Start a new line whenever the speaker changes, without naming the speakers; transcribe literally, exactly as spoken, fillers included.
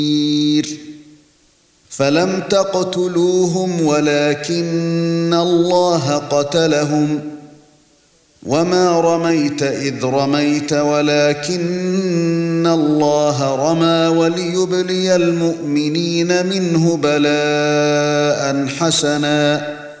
فلم تقتلوهم ولكن الله قتلهم وما رميت إذ رميت ولكن الله رمى وليبلي المؤمنين منه بلاء حسنا